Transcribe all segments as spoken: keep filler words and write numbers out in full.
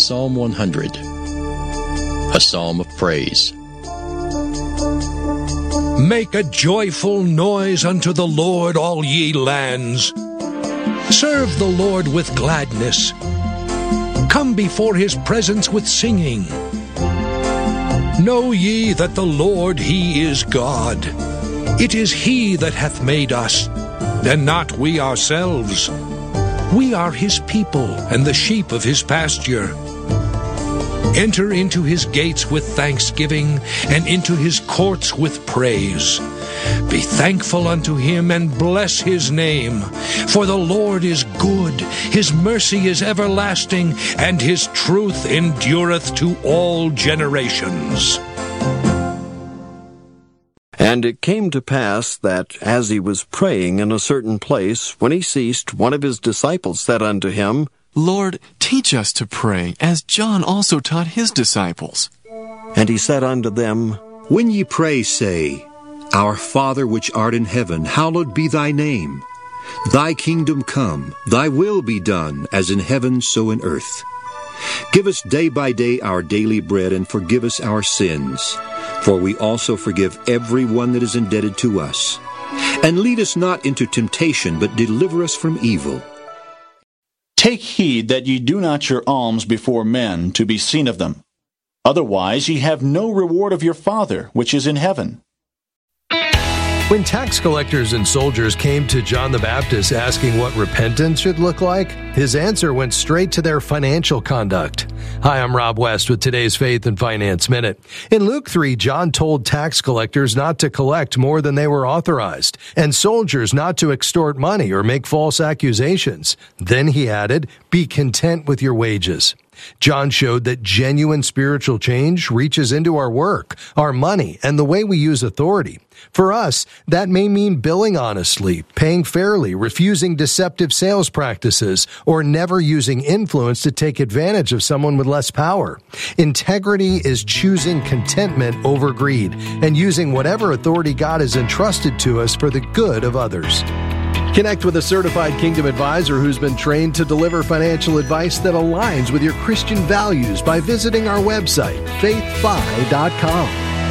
Psalm one hundred, a psalm of praise. Make a joyful noise unto the Lord, all ye lands. Serve the Lord with gladness. Come before his presence with singing. Know ye that the Lord, he is God. It is he that hath made us, and not we ourselves. We are his people, and the sheep of his pasture. Enter into his gates with thanksgiving, and into his courts with praise. Be thankful unto him, and bless his name. For the Lord is good, his mercy is everlasting, and his truth endureth to all generations. And it came to pass that, as he was praying in a certain place, when he ceased, one of his disciples said unto him, Lord, teach us to pray, as John also taught his disciples. And he said unto them, When ye pray, say, Our Father which art in heaven, hallowed be thy name. Thy kingdom come, thy will be done, as in heaven so in earth. Give us day by day our daily bread, and forgive us our sins, for we also forgive every one that is indebted to us. And lead us not into temptation, but deliver us from evil. Take heed that ye do not your alms before men, to be seen of them. Otherwise ye have no reward of your Father which is in heaven. When tax collectors and soldiers came to John the Baptist asking what repentance should look like, his answer went straight to their financial conduct. Hi, I'm Rob West with today's Faith and Finance Minute. In Luke three, John told tax collectors not to collect more than they were authorized, and soldiers not to extort money or make false accusations. Then he added, be content with your wages. John showed that genuine spiritual change reaches into our work, our money, and the way we use authority. For us, that may mean billing honestly, paying fairly, refusing deceptive sales practices, or never using influence to take advantage of someone with less power. Integrity is choosing contentment over greed and using whatever authority God has entrusted to us for the good of others. Connect with a certified Kingdom advisor who's been trained to deliver financial advice that aligns with your Christian values by visiting our website, faith fi dot com.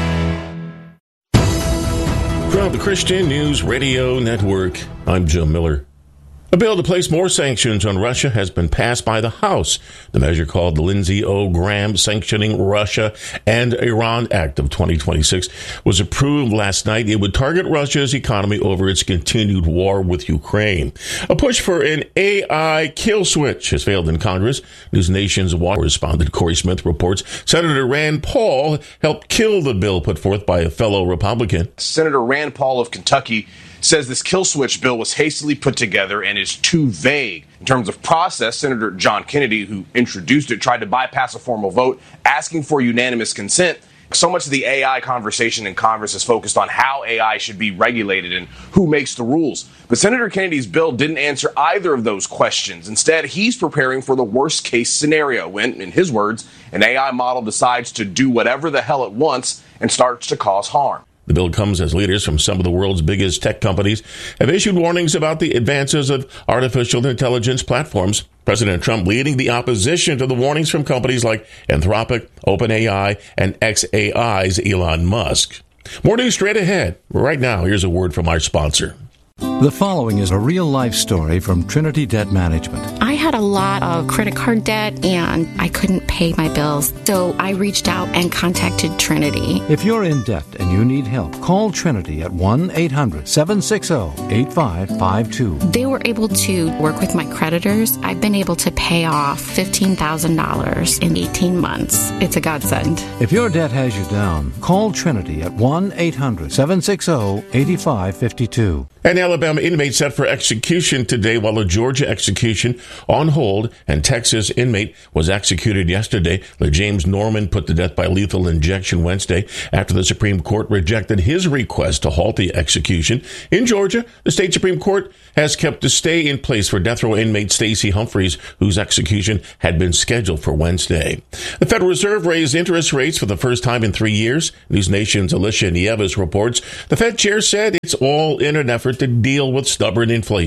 From the Christian News Radio Network, I'm Jim Miller. A bill to place more sanctions on Russia has been passed by the House. The measure, called the Lindsey O. Graham Sanctioning Russia and Iran Act of twenty twenty-six, was approved last night. It would target Russia's economy over its continued war with Ukraine. A push for an A I kill switch has failed in Congress. News Nation's war correspondent Corey Smith reports Senator Rand Paul helped kill the bill put forth by a fellow Republican. Senator Rand Paul of Kentucky says this kill switch bill was hastily put together and is too vague. In terms of process, Senator John Kennedy, who introduced it, tried to bypass a formal vote, asking for unanimous consent. So much of the A I conversation in Congress is focused on how A I should be regulated and who makes the rules. But Senator Kennedy's bill didn't answer either of those questions. Instead, he's preparing for the worst-case scenario when, in his words, an A I model decides to do whatever the hell it wants and starts to cause harm. The bill comes as leaders from some of the world's biggest tech companies have issued warnings about the advances of artificial intelligence platforms. President Trump leading the opposition to the warnings from companies like Anthropic, OpenAI, and xAI's Elon Musk. More news straight ahead. Right now, here's a word from our sponsor. The following is a real-life story from Trinity Debt Management. I had a lot of credit card debt, and I couldn't pay my bills, so I reached out and contacted Trinity. If you're in debt and you need help, call Trinity at one eight hundred seven six zero eight five five two. They were able to work with my creditors. I've been able to pay off fifteen thousand dollars in eighteen months. It's a godsend. If your debt has you down, call Trinity at one eight hundred seven six zero eight five five two. An Alabama inmate set for execution today, while a Georgia execution on hold and Texas inmate was executed yesterday. James Norman put to death by lethal injection Wednesday after the Supreme Court rejected his request to halt the execution. In Georgia, the state Supreme Court has kept a stay in place for death row inmate Stacey Humphreys, whose execution had been scheduled for Wednesday. The Federal Reserve raised interest rates for the first time in three years. News Nation's Alicia Nieves reports the Fed chair said it's all in an effort to deal with stubborn inflation.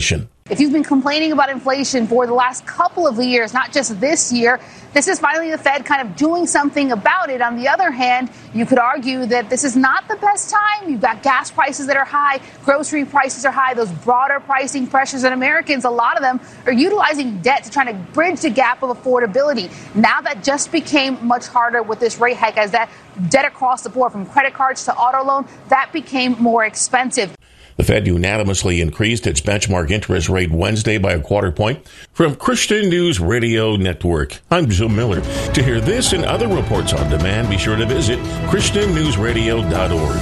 If you've been complaining about inflation for the last couple of years, not just this year, this is finally the Fed kind of doing something about it. On the other hand, you could argue that this is not the best time. You've got gas prices that are high, grocery prices are high, those broader pricing pressures, and Americans, a lot of them, are utilizing debt to try to bridge the gap of affordability. Now that just became much harder with this rate hike, as that debt across the board, from credit cards to auto loan, that became more expensive. The Fed unanimously increased its benchmark interest rate Wednesday by a quarter point. From Christian News Radio Network, I'm Jim Miller. To hear this and other reports on demand, be sure to visit christian news radio dot org.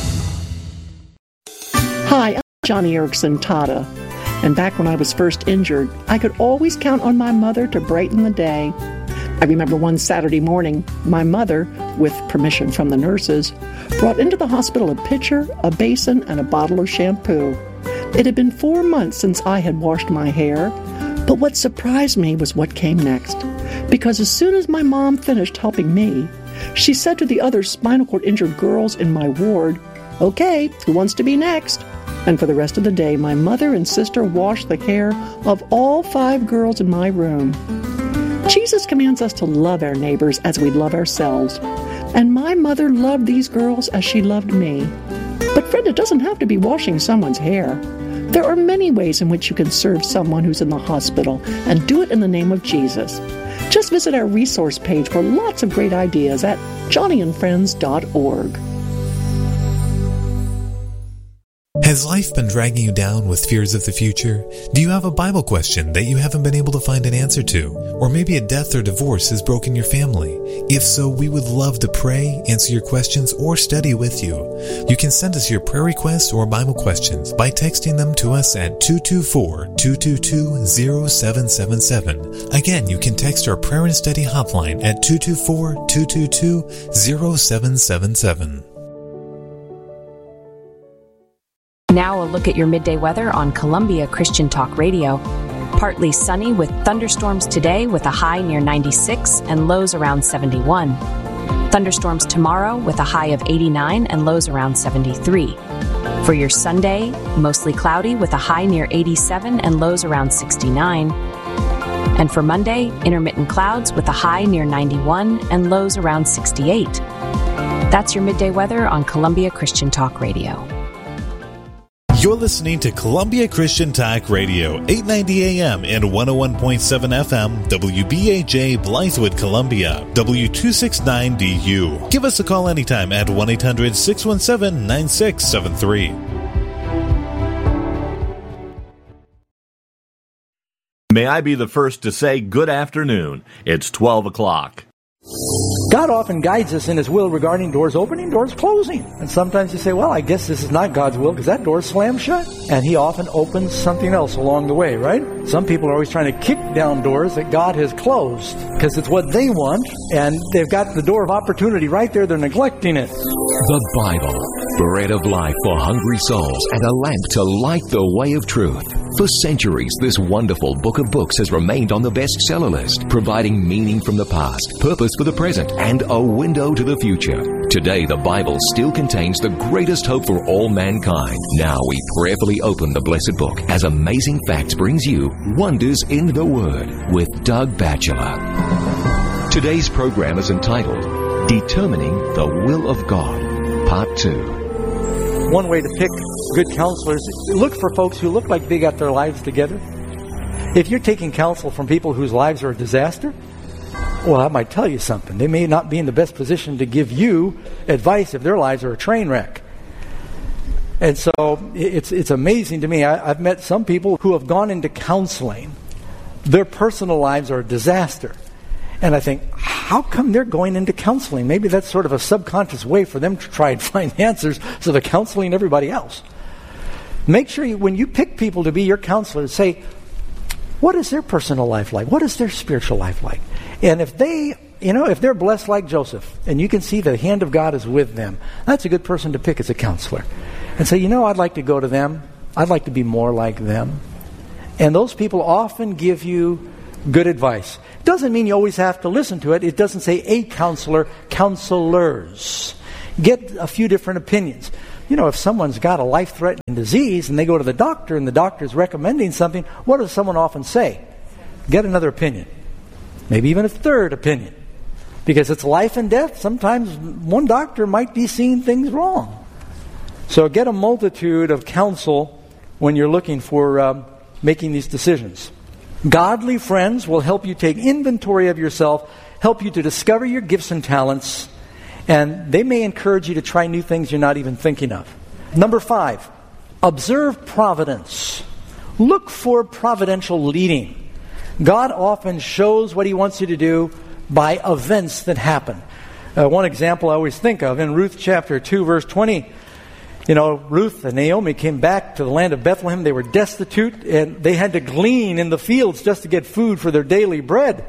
Hi, I'm Johnny Erickson Tata. And back when I was first injured, I could always count on my mother to brighten the day. I remember one Saturday morning, my mother, with permission from the nurses, brought into the hospital a pitcher, a basin, and a bottle of shampoo. It had been four months since I had washed my hair, but what surprised me was what came next. Because as soon as my mom finished helping me, she said to the other spinal cord injured girls in my ward, "Okay, who wants to be next?" And for the rest of the day, my mother and sister washed the hair of all five girls in my room. Jesus commands us to love our neighbors as we love ourselves. And my mother loved these girls as she loved me. But friend, it doesn't have to be washing someone's hair. There are many ways in which you can serve someone who's in the hospital, and do it in the name of Jesus. Just visit our resource page for lots of great ideas at johnny and friends dot org. Has life been dragging you down with fears of the future? Do you have a Bible question that you haven't been able to find an answer to? Or maybe a death or divorce has broken your family? If so, we would love to pray, answer your questions, or study with you. You can send us your prayer requests or Bible questions by texting them to us at two two four, two two two, zero seven seven seven. Again, you can text our prayer and study hotline at two two four, two two two, zero seven seven seven. Now a look at your midday weather on Columbia Christian Talk Radio. Partly sunny with thunderstorms today with a high near ninety-six and lows around seventy-one. Thunderstorms tomorrow with a high of eighty-nine and lows around seventy-three. For your Sunday, mostly cloudy with a high near eighty-seven and lows around sixty-nine. And for Monday, intermittent clouds with a high near ninety-one and lows around sixty-eight. That's your midday weather on Columbia Christian Talk Radio. You're listening to Columbia Christian Talk Radio, eight ninety A M and one oh one point seven F M, W B A J, Blythewood, Columbia, W two sixty-nine D U. Give us a call anytime at one eight hundred, six one seven, nine six seven three. May I be the first to say good afternoon. It's twelve o'clock. God often guides us in His will regarding doors opening, doors closing. And sometimes you say, well, I guess this is not God's will because that door slammed shut. And He often opens something else along the way, right? Some people are always trying to kick down doors that God has closed because it's what they want, and they've got the door of opportunity right there. They're neglecting it. The Bible, bread of life for hungry souls and a lamp to light the way of truth. For centuries, this wonderful book of books has remained on the bestseller list, providing meaning from the past, purpose for the present, and a window to the future. Today, the Bible still contains the greatest hope for all mankind. Now we prayerfully open the blessed book as Amazing Facts brings you Wonders in the Word with Doug Batchelor. Today's program is entitled Determining the Will of God, Part two. One way to pick good counselors, look for folks who look like they got their lives together. If you're taking counsel from people whose lives are a disaster, well, I might tell you something. They may not be in the best position to give you advice if their lives are a train wreck. And so it's it's amazing to me. I, I've met some people who have gone into counseling. Their personal lives are a disaster. And I think, how come they're going into counseling? Maybe that's sort of a subconscious way for them to try and find answers, so they're counseling everybody else. Make sure you, when you pick people to be your counselors, say, what is their personal life like? What is their spiritual life like? And if they, you know, if they're blessed like Joseph, and you can see the hand of God is with them, that's a good person to pick as a counselor. And say, you know, I'd like to go to them. I'd like to be more like them. And those people often give you good advice. Doesn't mean you always have to listen to it. It doesn't say a counselor, counselors. Get a few different opinions. you know, if someone's got a life-threatening disease and they go to the doctor and the doctor's recommending something, what does someone often say? Get another opinion. Maybe even a third opinion. Because it's life and death. Sometimes one doctor might be seeing things wrong. So get a multitude of counsel when you're looking for um, making these decisions. Godly friends will help you take inventory of yourself, help you to discover your gifts and talents, and they may encourage you to try new things you're not even thinking of. Number five, observe providence. Look for providential leading. God often shows what He wants you to do by events that happen. Uh, one example I always think of, in Ruth chapter two, verse twenty, you know, Ruth and Naomi came back to the land of Bethlehem. They were destitute, and they had to glean in the fields just to get food for their daily bread.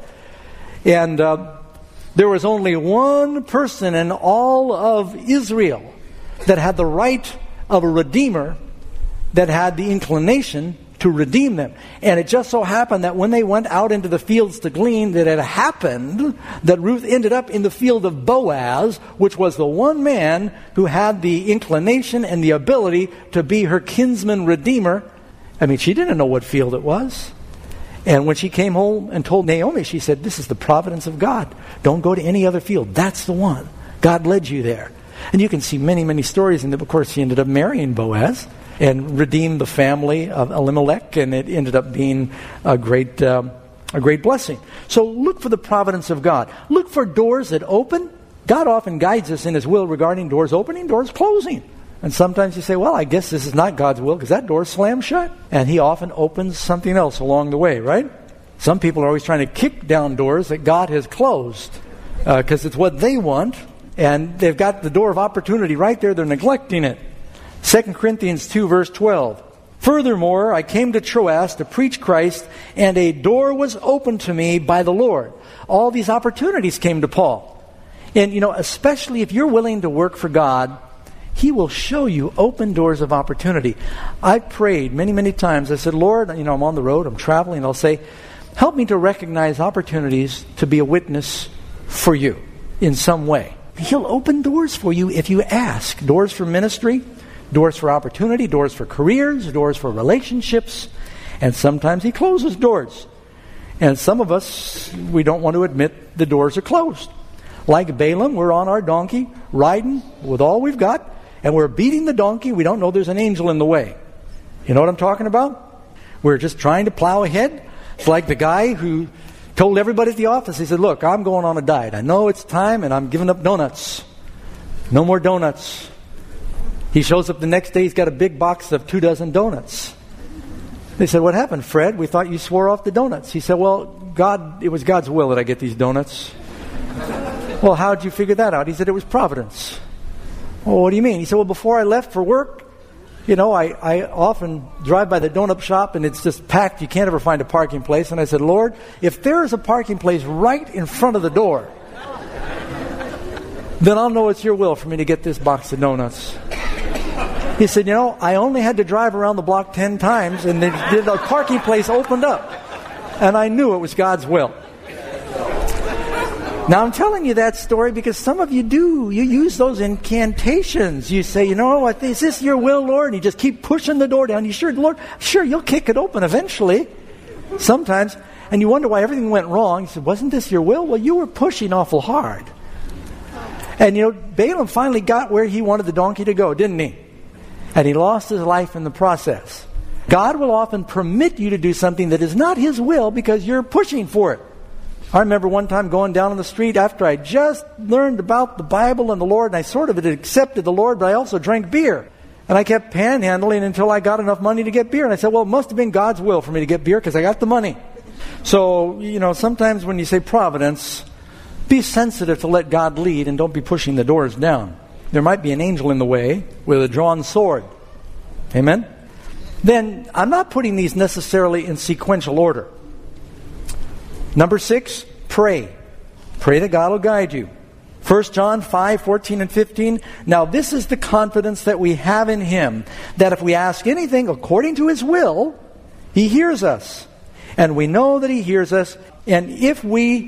And uh, there was only one person in all of Israel that had the right of a redeemer, that had the inclination to redeem them. And it just so happened that when they went out into the fields to glean, that it happened that Ruth ended up in the field of Boaz, which was the one man who had the inclination and the ability to be her kinsman redeemer. I mean, she didn't know what field it was. And when she came home and told Naomi, she said, this is the providence of God. Don't go to any other field. That's the one. God led you there. And you can see many, many stories. And of course, she ended up marrying Boaz and redeemed the family of Elimelech, and it ended up being a great um, a great blessing. So look for the providence of God. Look for doors that open. God often guides us in His will regarding doors opening, doors closing. And sometimes you say, well, I guess this is not God's will because that door slammed shut. And He often opens something else along the way, right? Some people are always trying to kick down doors that God has closed because uh, it's what they want, and they've got the door of opportunity right there. They're neglecting it. Second Corinthians two, verse twelve. Furthermore, I came to Troas to preach Christ, and a door was opened to me by the Lord. All these opportunities came to Paul. And, you know, especially if you're willing to work for God, He will show you open doors of opportunity. I prayed many, many times. I said, Lord, you know, I'm on the road, I'm traveling. I'll say, help me to recognize opportunities to be a witness for you in some way. He'll open doors for you if you ask. Doors for ministry, doors for opportunity, doors for careers, doors for relationships, and sometimes He closes doors. And some of us, we don't want to admit the doors are closed. Like Balaam, we're on our donkey, riding with all we've got, and we're beating the donkey. We don't know there's an angel in the way. You know what I'm talking about? We're just trying to plow ahead. It's like the guy who told everybody at the office, he said, look, I'm going on a diet. I know it's time, and I'm giving up donuts. No more donuts. He shows up the next day, he's got a big box of two dozen donuts. They said, what happened, Fred? We thought you swore off the donuts. He said, well, God, it was God's will that I get these donuts. Well, how did you figure that out? He said, it was providence. Well, what do you mean? He said, well, before I left for work, you know, I, I often drive by the donut shop and it's just packed. You can't ever find a parking place. And I said, Lord, if there is a parking place right in front of the door, then I'll know it's your will for me to get this box of donuts. He said, you know, I only had to drive around the block ten times and the, the parking place opened up. And I knew it was God's will. Now, I'm telling you that story because some of you do. You use those incantations. You say, you know, what, is this your will, Lord? And you just keep pushing the door down. You sure, Lord? Sure, you'll kick it open eventually. Sometimes. And you wonder why everything went wrong. You said, wasn't this your will? Well, you were pushing awful hard. And, you know, Balaam finally got where he wanted the donkey to go, didn't he? And he lost his life in the process. God will often permit you to do something that is not His will because you're pushing for it. I remember one time going down on the street after I just learned about the Bible and the Lord, and I sort of had accepted the Lord, but I also drank beer. And I kept panhandling until I got enough money to get beer. And I said, well, it must have been God's will for me to get beer because I got the money. So, you know, sometimes when you say providence, be sensitive to let God lead and don't be pushing the doors down. There might be an angel in the way with a drawn sword. Amen? Then, I'm not putting these necessarily in sequential order. Number six, pray. Pray that God will guide you. First John five, fourteen and fifteen. Now this is the confidence that we have in Him, that if we ask anything according to His will, He hears us. And we know that He hears us. And if we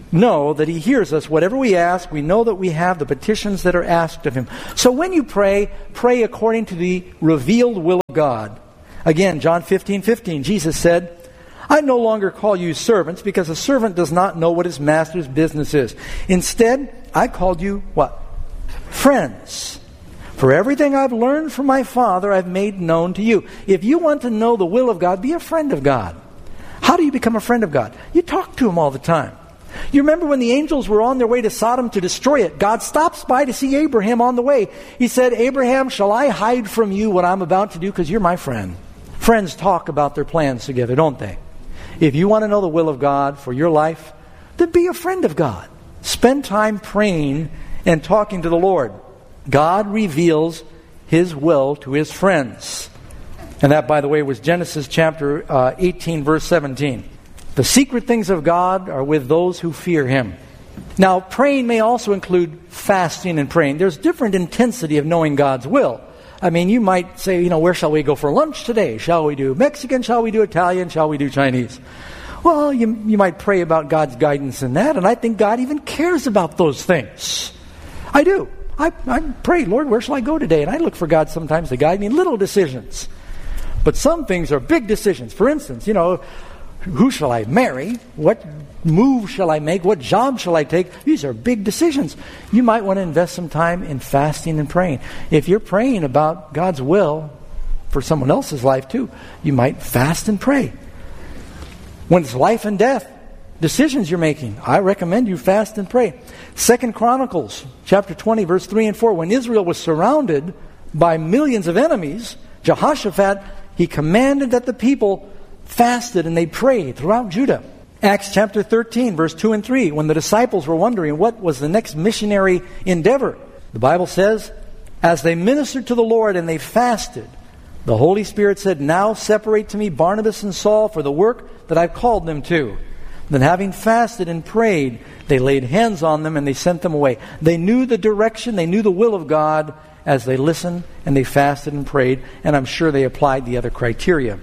know that He hears us. Whatever we ask, we know that we have the petitions that are asked of Him. So when you pray, pray according to the revealed will of God. Again, John fifteen fifteen, Jesus said, I no longer call you servants, because a servant does not know what his master's business is. Instead, I called you what? Friends. For everything I've learned from my Father, I've made known to you. If you want to know the will of God, be a friend of God. How do you become a friend of God? You talk to Him all the time. You remember when the angels were on their way to Sodom to destroy it, God stops by to see Abraham on the way. He said, Abraham, shall I hide from you what I'm about to do? Because you're my friend. Friends talk about their plans together, don't they? If you want to know the will of God for your life, then be a friend of God. Spend time praying and talking to the Lord. God reveals His will to His friends. And that, by the way, was Genesis chapter uh, eighteen, verse seventeen. The secret things of God are with those who fear Him. Now, praying may also include fasting and praying. There's different intensity of knowing God's will. I mean, you might say, you know, where shall we go for lunch today? Shall we do Mexican? Shall we do Italian? Shall we do Chinese? Well, you, you might pray about God's guidance in that, and I think God even cares about those things. I do. I, I pray, Lord, where shall I go today? And I look for God sometimes to guide me in little decisions. But some things are big decisions. For instance, you know, who shall I marry? What move shall I make? What job shall I take? These are big decisions. You might want to invest some time in fasting and praying. If you're praying about God's will for someone else's life too, you might fast and pray. When it's life and death decisions you're making, I recommend you fast and pray. Second Chronicles chapter twenty, verse three and four. When Israel was surrounded by millions of enemies, Jehoshaphat, he commanded that the people fasted and they prayed throughout Judah. Acts chapter thirteen, verse two and three, when the disciples were wondering what was the next missionary endeavor, the Bible says, as they ministered to the Lord and they fasted, the Holy Spirit said, now separate to me Barnabas and Saul for the work that I've called them to. Then having fasted and prayed, they laid hands on them and they sent them away. They knew the direction, they knew the will of God as they listened and they fasted and prayed, and I'm sure they applied the other criteria.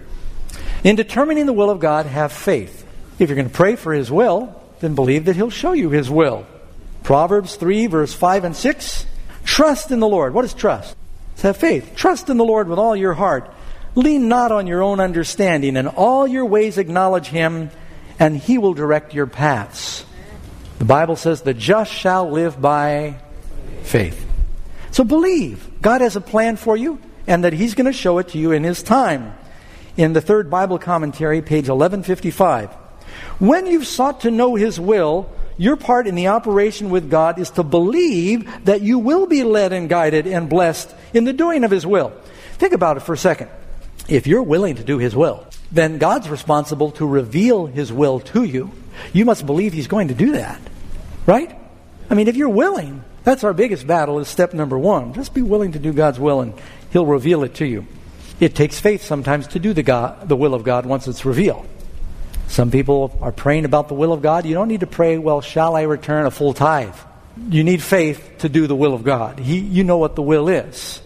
In determining the will of God, have faith. If you're going to pray for His will, then believe that He'll show you His will. Proverbs three, verse five and six. Trust in the Lord. What is trust? It's have faith. Trust in the Lord with all your heart. Lean not on your own understanding. In all your ways acknowledge Him, and He will direct your paths. The Bible says, the just shall live by faith. So believe God has a plan for you, and that He's going to show it to you in His time. In the third Bible commentary, page eleven fifty-five. When you've sought to know His will, your part in the operation with God is to believe that you will be led and guided and blessed in the doing of His will. Think about it for a second. If you're willing to do His will, then God's responsible to reveal His will to you. You must believe He's going to do that. Right? I mean, if you're willing, that's our biggest battle, is step number one. Just be willing to do God's will and He'll reveal it to you. It takes faith sometimes to do the God, the will of God once it's revealed. Some people are praying about the will of God. You don't need to pray, well, shall I return a full tithe? You need faith to do the will of God. He, you know what the will is.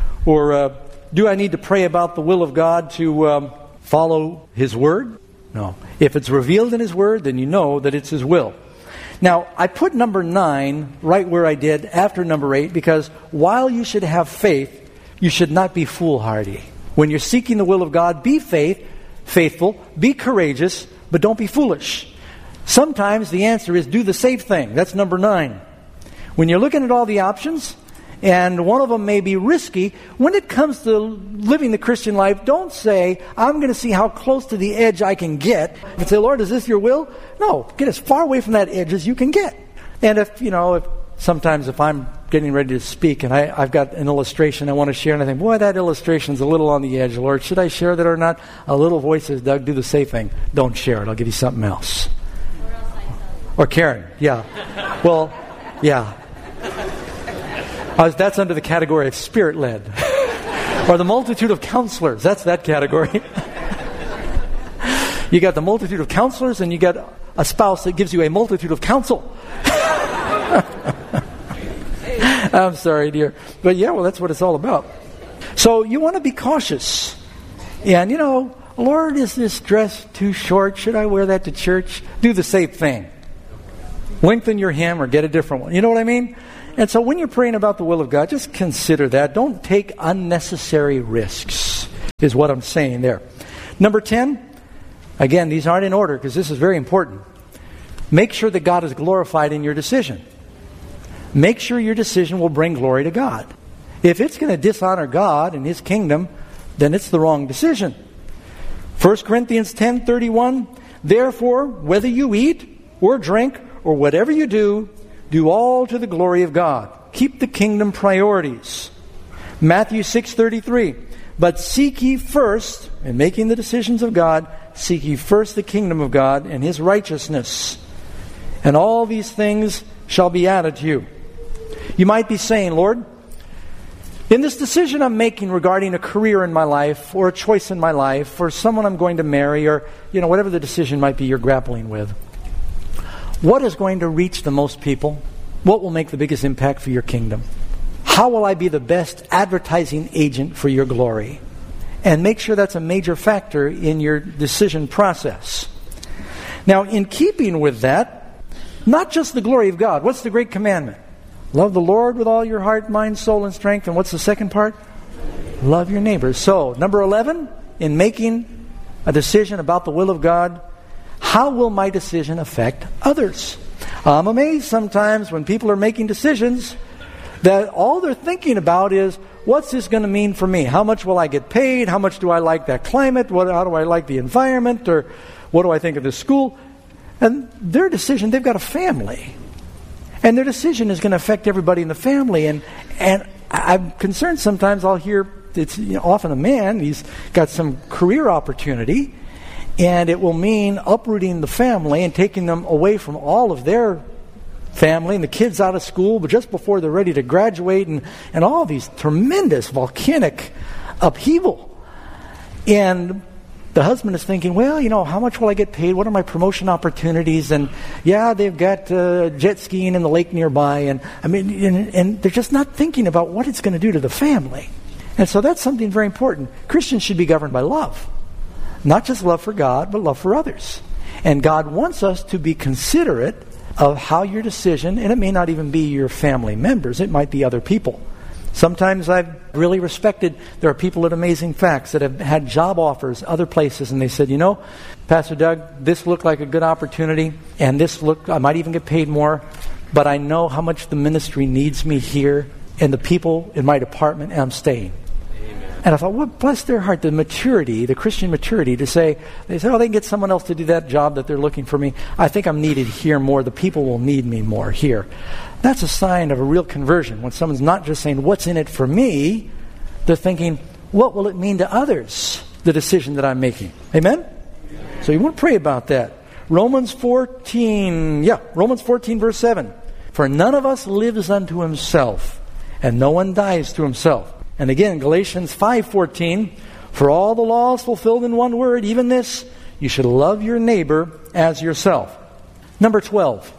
Or uh, do I need to pray about the will of God to um, follow His Word? No. If it's revealed in His Word, then you know that it's His will. Now, I put number nine right where I did after number eight, because while you should have faith, you should not be foolhardy. When you're seeking the will of God, be faith, faithful, be courageous, but don't be foolish. Sometimes the answer is do the safe thing. That's number nine. When you're looking at all the options, and one of them may be risky, when it comes to living the Christian life, don't say, I'm going to see how close to the edge I can get. And say, Lord, is this your will? No, get as far away from that edge as you can get. And if, you know, if sometimes if I'm getting ready to speak and I, I've got an illustration I want to share, and I think, boy, that illustration's a little on the edge, Lord. Should I share that or not? A little voice says, Doug, do the safe thing. Don't share it. I'll give you something else. Or else I tell you. Or Karen, yeah. Well, yeah. Uh, that's under the category of spirit-led. Or the multitude of counselors. That's that category. You got the multitude of counselors, and you got a spouse that gives you a multitude of counsel. I'm sorry, dear. But yeah, well, that's what it's all about. So you want to be cautious. And, you know, Lord, is this dress too short? Should I wear that to church? Do the safe thing. Lengthen your hem or get a different one. You know what I mean? And so when you're praying about the will of God, just consider that. Don't take unnecessary risks, is what I'm saying there. Number ten, again, these aren't in order because this is very important. Make sure that God is glorified in your decision. Make sure your decision will bring glory to God. If it's going to dishonor God and His kingdom, then it's the wrong decision. First Corinthians ten thirty-one, therefore, whether you eat or drink or whatever you do, do all to the glory of God. Keep the kingdom priorities. Matthew six thirty-three, but seek ye first, in making the decisions of God, seek ye first the kingdom of God and His righteousness. And all these things shall be added to you. You might be saying, Lord, in this decision I'm making regarding a career in my life, or a choice in my life, or someone I'm going to marry, or you know whatever the decision might be you're grappling with, what is going to reach the most people? What will make the biggest impact for your kingdom? How will I be the best advertising agent for your glory? And make sure that's a major factor in your decision process. Now, in keeping with that, not just the glory of God. What's the great commandment? Love the Lord with all your heart, mind, soul, and strength. And what's the second part? Love your neighbors. So, number eleven, in making a decision about the will of God, how will my decision affect others? I'm amazed sometimes when people are making decisions that all they're thinking about is, what's this going to mean for me? How much will I get paid? How much do I like that climate? What, how do I like the environment? Or what do I think of this school? And their decision, they've got a family. And their decision is going to affect everybody in the family. And and I'm concerned sometimes I'll hear, it's you know, often a man, he's got some career opportunity, and it will mean uprooting the family and taking them away from all of their family and the kids out of school, but just before they're ready to graduate, and, and all these tremendous volcanic upheaval. And the husband is thinking, well, you know, how much will I get paid? What are my promotion opportunities? And yeah, they've got uh, jet skiing in the lake nearby. And I mean, and, and they're just not thinking about what it's going to do to the family. And so that's something very important. Christians should be governed by love. Not just love for God, but love for others. And God wants us to be considerate of how your decision, and it may not even be your family members, it might be other people. Sometimes I've really respected, there are people at Amazing Facts that have had job offers other places, and they said, you know, Pastor Doug, this looked like a good opportunity, and this looked, I might even get paid more, but I know how much the ministry needs me here, and the people in my department, and I'm staying. And I thought, well, bless their heart, the maturity, the Christian maturity to say, they say, oh, they can get someone else to do that job that they're looking for me. I think I'm needed here more. The people will need me more here. That's a sign of a real conversion. When someone's not just saying, what's in it for me? They're thinking, what will it mean to others, the decision that I'm making? Amen? Amen. So you want to pray about that. Romans fourteen, yeah, Romans fourteen verse seven. For none of us lives unto himself, and no one dies to himself. And again, Galatians five fourteen, for all the law is fulfilled in one word, even this, you should love your neighbor as yourself. Number twelve,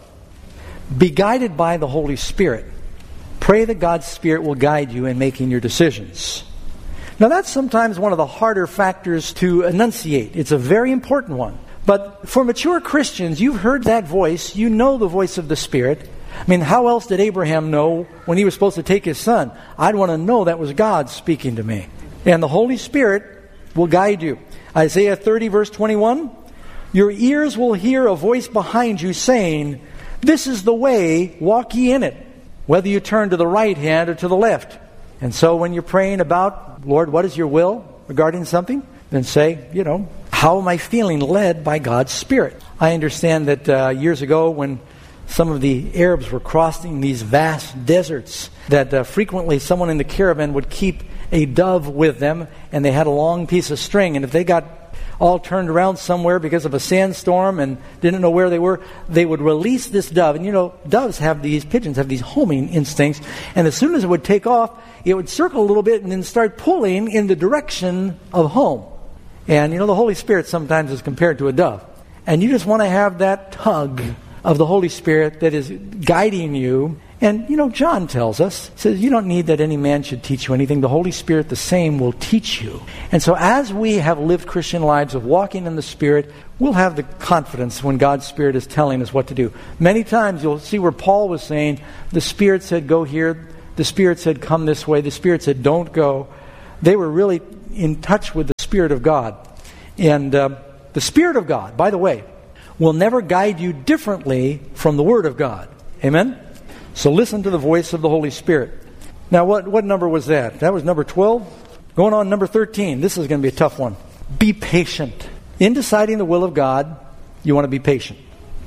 be guided by the Holy Spirit. Pray that God's Spirit will guide you in making your decisions. Now that's sometimes one of the harder factors to enunciate. It's a very important one. But for mature Christians, you've heard that voice. You know the voice of the Spirit. I mean, how else did Abraham know when he was supposed to take his son? I'd want to know that was God speaking to me. And the Holy Spirit will guide you. Isaiah thirty verse twenty-one, your ears will hear a voice behind you saying, this is the way, walk ye in it, whether you turn to the right hand or to the left. And so when you're praying about, Lord, what is your will regarding something? Then say, you know, how am I feeling led by God's Spirit? I understand that uh, years ago when some of the Arabs were crossing these vast deserts, that uh, frequently someone in the caravan would keep a dove with them, and they had a long piece of string, and if they got all turned around somewhere because of a sandstorm and didn't know where they were, they would release this dove. And you know, doves have these, pigeons have these homing instincts, and as soon as it would take off, it would circle a little bit and then start pulling in the direction of home. And you know, the Holy Spirit sometimes is compared to a dove. And you just want to have that tug of the Holy Spirit that is guiding you And, you know, John tells us, says, you don't need that any man should teach you anything. The Holy Spirit, the same, will teach you. And so as we have lived Christian lives of walking in the Spirit, we'll have the confidence when God's Spirit is telling us what to do. Many times you'll see where Paul was saying, the Spirit said, go here. The Spirit said, come this way. The Spirit said, don't go. They were really in touch with the Spirit of God. And uh, the Spirit of God, by the way, will never guide you differently from the Word of God. Amen? So listen to the voice of the Holy Spirit. Now, what, what number was that? That was number twelve. Going on number thirteen. This is going to be a tough one. Be patient. In deciding the will of God, you want to be patient.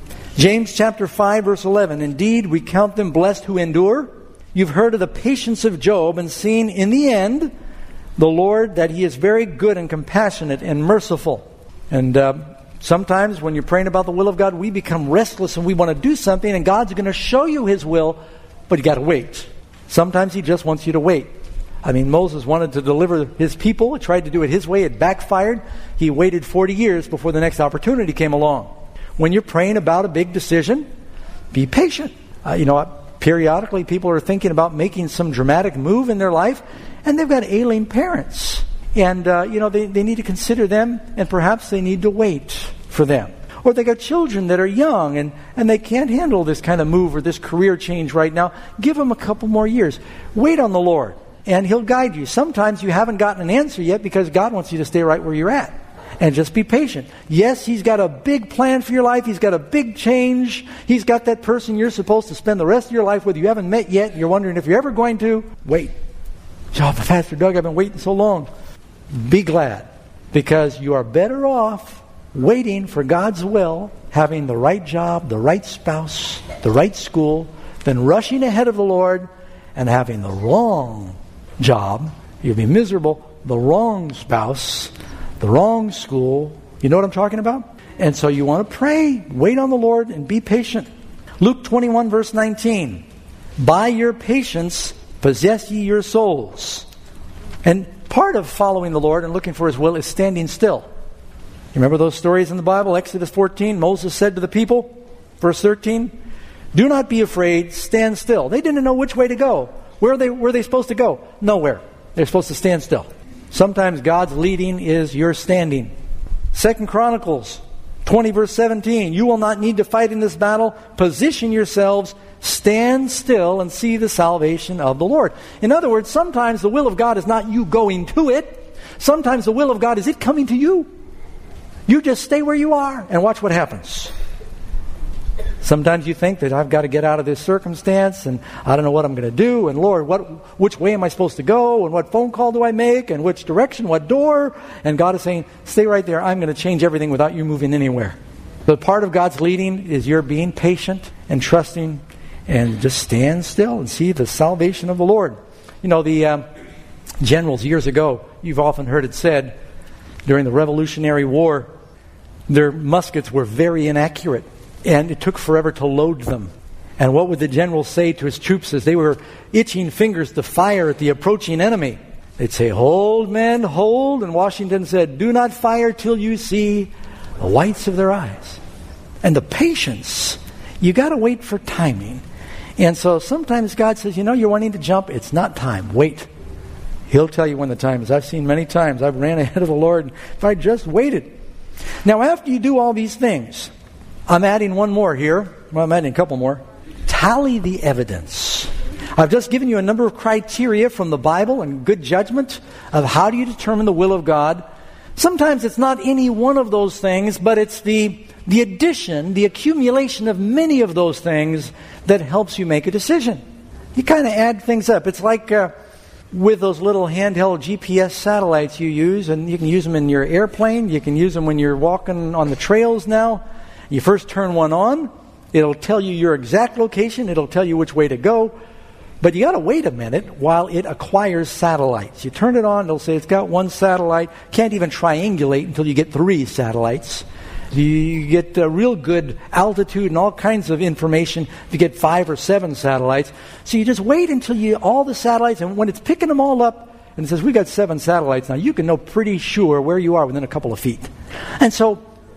James chapter five, verse eleven. Indeed, we count them blessed who endure. You've heard of the patience of Job and seen in the end the Lord, that He is very good and compassionate and merciful. And uh, sometimes when you're praying about the will of God, we become restless and we want to do something, and God's going to show you His will, but you got to wait. Sometimes He just wants you to wait. I mean, Moses wanted to deliver his people, tried to do it his way, it backfired. He waited forty years before the next opportunity came along. When you're praying about a big decision, be patient. Uh, you know, periodically people are thinking about making some dramatic move in their life, and they've got ailing parents. And, uh, you know, they, they need to consider them, and perhaps they need to wait for them. Or they got children that are young, and, and they can't handle this kind of move or this career change right now. Give them a couple more years. Wait on the Lord, and He'll guide you. Sometimes you haven't gotten an answer yet because God wants you to stay right where you're at. And just be patient. Yes, He's got a big plan for your life. He's got a big change. He's got that person you're supposed to spend the rest of your life with you haven't met yet, and you're wondering if you're ever going to. Wait. Oh, Pastor Doug, I've been waiting so long. Be glad, because you are better off waiting for God's will, having the right job, the right spouse, the right school, than rushing ahead of the Lord and having the wrong job. You'll be miserable. The wrong spouse, the wrong school. You know what I'm talking about? And so you want to pray, wait on the Lord, and be patient. Luke twenty-one, verse nineteen. By your patience possess ye your souls. And part of following the Lord and looking for His will is standing still. You remember those stories in the Bible? Exodus fourteen, Moses said to the people, verse thirteen, do not be afraid, stand still. They didn't know which way to go. Where they were they supposed to go? Nowhere. They're supposed to stand still. Sometimes God's leading is your standing. Second Chronicles twenty, verse seventeen, you will not need to fight in this battle. Position yourselves, stand still, and see the salvation of the Lord. In other words, sometimes the will of God is not you going to it. Sometimes the will of God is it coming to you. You just stay where you are and watch what happens. Sometimes you think that I've got to get out of this circumstance, and I don't know what I'm going to do, and Lord, what, which way am I supposed to go, and what phone call do I make, and which direction, what door? And God is saying, stay right there. I'm going to change everything without you moving anywhere. But part of God's leading is your being patient and trusting, and just stand still and see the salvation of the Lord. You know, the um, generals years ago, you've often heard it said, during the Revolutionary War, their muskets were very inaccurate, and it took forever to load them. And what would the general say to his troops as they were itching fingers to fire at the approaching enemy? They'd say, hold, men, hold. And Washington said, do not fire till you see the whites of their eyes. And the patience, you got to wait for timing. And so sometimes God says, you know, you're wanting to jump. It's not time. Wait. He'll tell you when the time is. I've seen many times. I've ran ahead of the Lord. If I just waited. Now, after you do all these things, I'm adding one more here. Well, I'm adding a couple more. Tally the evidence. I've just given you a number of criteria from the Bible and good judgment of how do you determine the will of God. Sometimes it's not any one of those things, but it's the, the addition, the accumulation of many of those things that helps you make a decision. You kind of add things up. It's like uh, with those little handheld G P S satellites you use, and you can use them in your airplane. You can use them when you're walking on the trails now. You first turn one on, it'll tell you your exact location, it'll tell you which way to go, but you got to wait a minute while it acquires satellites. You turn it on, it'll say it's got one satellite, can't even triangulate until you get three satellites. You get uh, real good altitude and all kinds of information if you get five or seven satellites. So you just wait until you all the satellites, and when it's picking them all up, and it says, we got seven satellites now, you can know pretty sure where you are within a couple of feet. And so,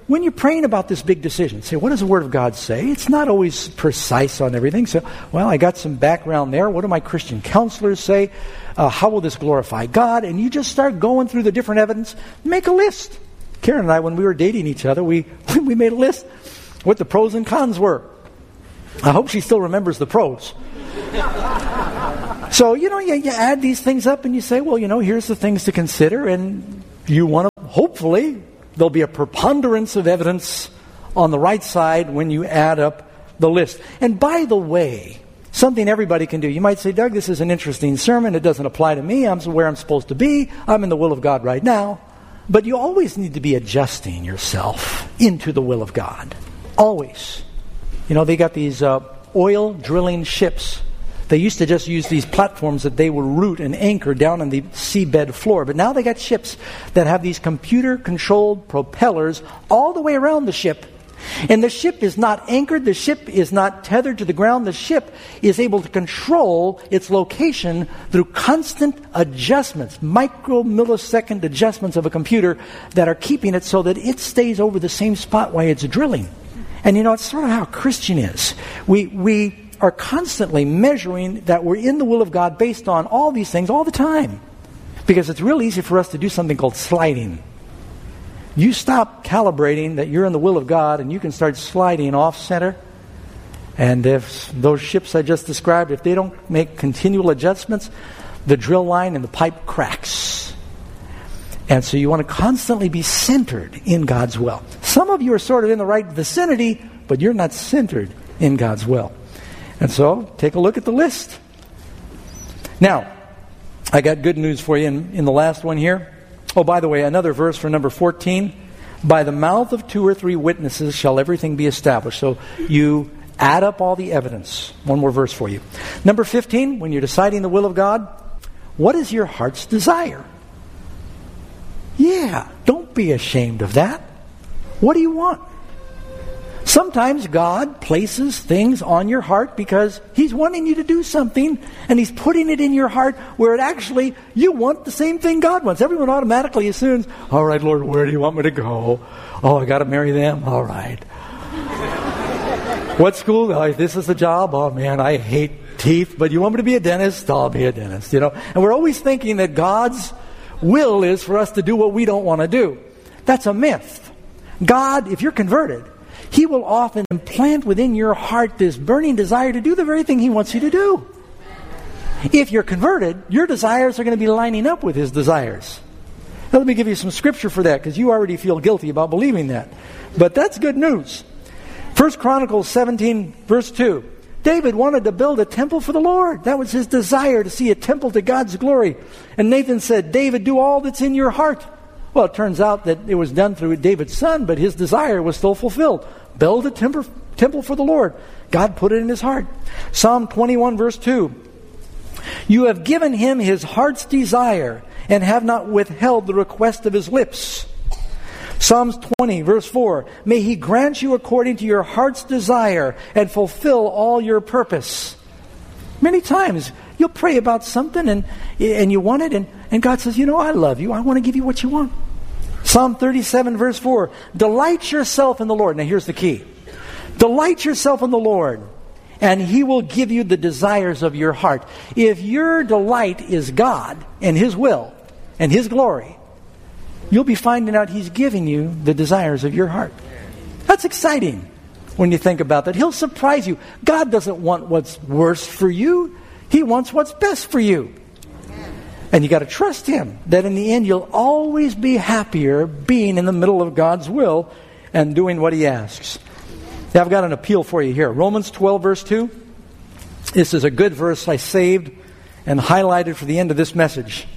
when you're praying about this big decision, say, what does the Word of God say? It's not always precise on everything. So, well, I got some background there. What do my Christian counselors say? Uh, how will this glorify God? And you just start going through the different evidence. Make a list. Karen and I, when we were dating each other, we we made a list what the pros and cons were. I hope she still remembers the pros. So, you know, you, you add these things up and you say, well, you know, here's the things to consider. And you want to, hopefully, there'll be a preponderance of evidence on the right side when you add up the list. And by the way, something everybody can do. You might say, Doug, this is an interesting sermon. It doesn't apply to me. I'm where I'm supposed to be. I'm in the will of God right now. But you always need to be adjusting yourself into the will of God. Always. You know, they got these uh, oil drilling ships. They used to just use these platforms that they would root and anchor down on the seabed floor. But now they got ships that have these computer-controlled propellers all the way around the ship. And the ship is not anchored. The ship is not tethered to the ground. The ship is able to control its location through constant adjustments, micro-millisecond adjustments of a computer that are keeping it so that it stays over the same spot while it's drilling. And you know, it's sort of how a Christian is. We we are constantly measuring that we're in the will of God based on all these things all the time. Because it's real easy for us to do something called sliding. You stop calibrating that you're in the will of God and you can start sliding off center. And if those ships I just described, if they don't make continual adjustments, the drill line and the pipe cracks. And so you want to constantly be centered in God's will. Some of you are sort of in the right vicinity, but you're not centered in God's will. And so take a look at the list. Now, I got good news for you in, in the last one here. Oh, by the way, another verse for number fourteen. By the mouth of two or three witnesses shall everything be established. So you add up all the evidence. One more verse for you. Number fifteen, when you're deciding the will of God, what is your heart's desire? Yeah, don't be ashamed of that. What do you want? Sometimes God places things on your heart because He's wanting you to do something, and He's putting it in your heart where it actually, you want the same thing God wants. Everyone automatically assumes, all right, Lord, where do you want me to go? Oh, I got to marry them? All right. What school? Oh, this is the job? Oh, man, I hate teeth, but you want me to be a dentist? I'll be a dentist, you know. And we're always thinking that God's will is for us to do what we don't want to do. That's a myth. God, if you're converted, He will often implant within your heart this burning desire to do the very thing He wants you to do. If you're converted, your desires are going to be lining up with His desires. Now, let me give you some scripture for that, because you already feel guilty about believing that. But that's good news. First Chronicles seventeen, verse two. David wanted to build a temple for the Lord. That was his desire, to see a temple to God's glory. And Nathan said, David, do all that's in your heart. Well, it turns out that it was done through David's son, but his desire was still fulfilled. Build a temple, temple for the Lord. God put it in his heart. Psalm twenty-one, verse two. You have given him his heart's desire and have not withheld the request of his lips. Psalms twenty, verse four. May he grant you according to your heart's desire and fulfill all your purpose. Many times you'll pray about something and, and you want it, and, and God says, you know, I love you. I want to give you what you want. Psalm thirty-seven, verse four. Delight yourself in the Lord. Now here's the key. Delight yourself in the Lord, and He will give you the desires of your heart. If your delight is God and His will and His glory, you'll be finding out He's giving you the desires of your heart. That's exciting when you think about that. He'll surprise you. God doesn't want what's worst for you. He wants what's best for you. And you got to trust Him that in the end you'll always be happier being in the middle of God's will and doing what He asks. Now, I've got an appeal for you here. Romans twelve, verse two. This is a good verse I saved and highlighted for the end of this message.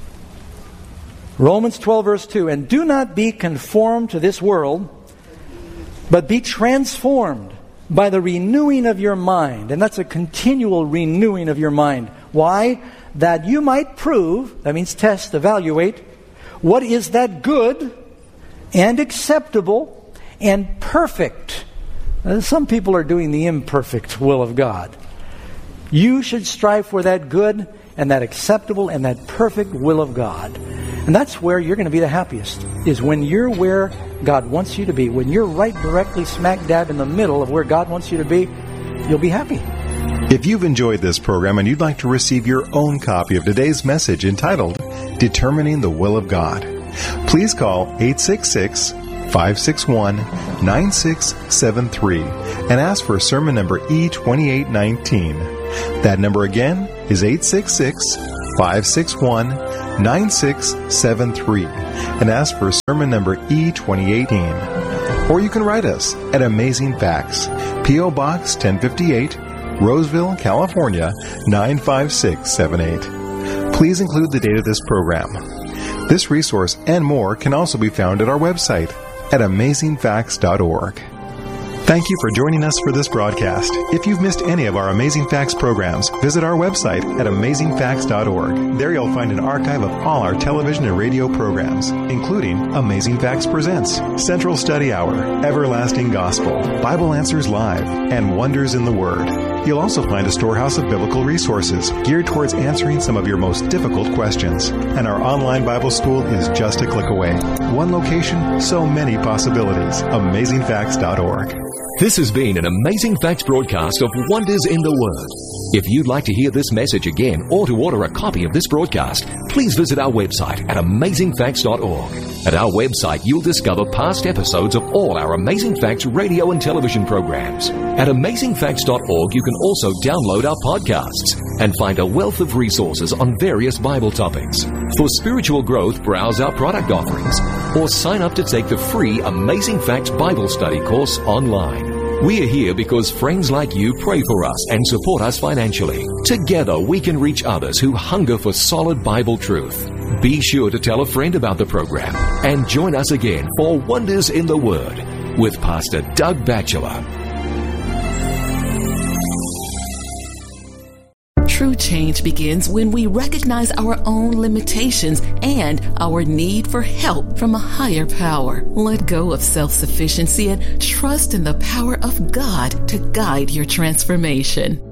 Romans twelve, verse two. And do not be conformed to this world, but be transformed by the renewing of your mind. And that's a continual renewing of your mind. Why? That you might prove, that means test, evaluate, what is that good and acceptable and perfect. Now, some people are doing the imperfect will of God. You should strive for that good and that acceptable and that perfect will of God. And that's where you're going to be the happiest, is when you're where God wants you to be, when you're right directly smack dab in the middle of where God wants you to be, you'll be happy. If you've enjoyed this program and you'd like to receive your own copy of today's message entitled Determining the Will of God, please call eight six six, five six one, nine six seven three and ask for sermon number E twenty-eight nineteen. That number again is eight six six, five six one, nine six seven three and ask for sermon number E twenty eighteen. Or you can write us at Amazing Facts, P O. Box ten fifty-eight, Roseville, California, nine five six seven eight. Please include the date of this program. This resource and more can also be found at our website at amazing facts dot org. Thank you for joining us for this broadcast. If you've missed any of our Amazing Facts programs, visit our website at amazing facts dot org. There you'll find an archive of all our television and radio programs, including Amazing Facts Presents, Central Study Hour, Everlasting Gospel, Bible Answers Live, and Wonders in the Word. You'll also find a storehouse of biblical resources geared towards answering some of your most difficult questions. And our online Bible school is just a click away. One location, so many possibilities. amazing facts dot org. This has been an Amazing Facts broadcast of Wonders in the Word. If you'd like to hear this message again or to order a copy of this broadcast, please visit our website at amazing facts dot org. At our website, you'll discover past episodes of all our Amazing Facts radio and television programs. At amazing facts dot org, you can also download our podcasts and find a wealth of resources on various Bible topics. For spiritual growth, browse our product offerings or sign up to take the free Amazing Facts Bible Study course online. We are here because friends like you pray for us and support us financially. Together, we can reach others who hunger for solid Bible truth. Be sure to tell a friend about the program and join us again for Wonders in the Word with Pastor Doug Batchelor. True change begins when we recognize our own limitations and our need for help from a higher power. Let go of self-sufficiency and trust in the power of God to guide your transformation.